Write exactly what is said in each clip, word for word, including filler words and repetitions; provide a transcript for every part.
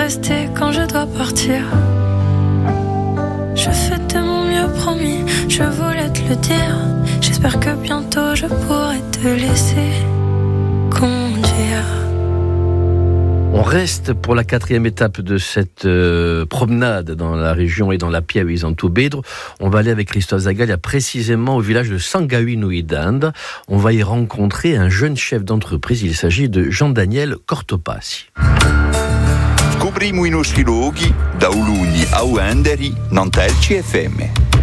rester quand je dois partir. Je fais de mon mieux, promis, je voulais te le dire. J'espère que bientôt je pourrai te laisser conduire. On reste pour la quatrième étape de cette euh, promenade dans la région et dans la Piave Isantoubedro. On va aller avec Christophe Zagalia précisément au village de Sangaouin-Ouidande. On va y rencontrer un jeune chef d'entreprise. Il s'agit de Jean-Daniel Cortopassi. Scopriamo i nostri luoghi da Uluni a Uenderi, Nantel C F M.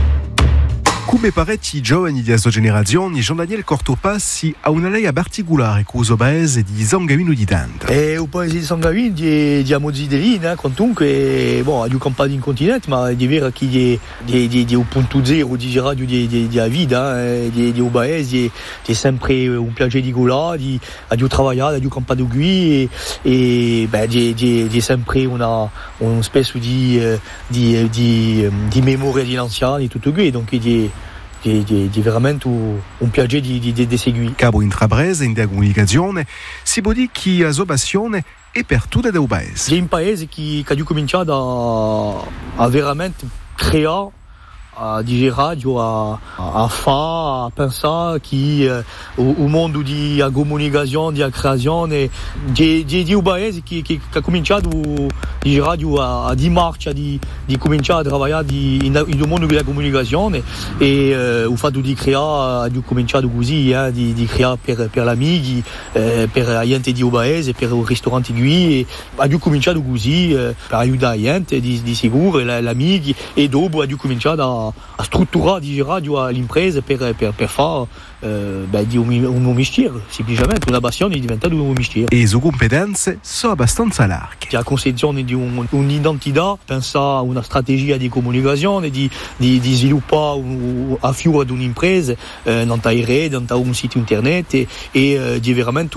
Come parecchi giovani di sua generazione, Jean-Daniel Cortopassi ha una lei particolare con il paese di Sangaouin-Ouidande. E il paese di Sangaouin di di Amozidelina, quantunque, bon, ha campato in continente, ma di vero che di di di di un punto zero di radio di di di vita, di di un paese di sempre un piacere di gola, di ha di lavorare, ha di campato qui e beh di di di sempre una un spesso di di di di memoria di l'anziano e tutto qui, donc di Di, di, di veramente un piacere di, di, di seguire. Capo intrapresa in comunicazione, si può dire che la sua passione è per tutto il paese. È un paese che, che ha cominciato a, a veramente creare a di radio a a fa a pensare che uh, o, o mondo di comunicazione di creazione di di di un paese che che ha cominciato di radio a, a di marcia di di cominciare a lavorare di in, in mondo della comunicazione e uh, il fatto di creare ha cominciato così eh, di di creare per per l'amici eh, per la gente di un paese per il ristorante qui ha cominciato così eh, per aiutare la gente di di sicuro l'amici e dopo ha cominciato a a strutturare di radio all'impresa per, per, per fare eh, beh, di un, un mestiere, semplicemente una passione è diventata un mestiere. E le sue competenze sono abbastanza larghe. La concezione di un, un'identità, pensare a una strategia di comunicazione, di, di, di sviluppare un, a fiore di un'impresa, eh, non ta rete, non ta un sito internet e, e eh, di veramente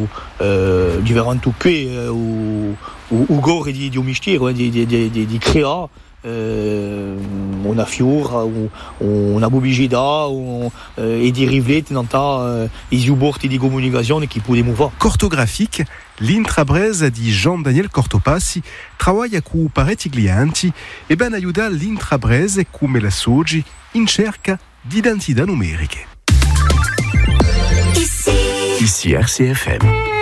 eh, di veramente qui eh, o, o, o gore di, di un mestiere, di, di, di, di, di creare Uh, una fiora, una pubblicità un, uh, e di rifletti non uh, i supporti di comunicazione che possiamo fare. Cortografique, l'intrapresa di Jean-Daniel Cortopassi lavora con parecchi clienti e ben aiuta l'intrapresa come la Sogi in cerca di identità numeriche. Ici R C F M.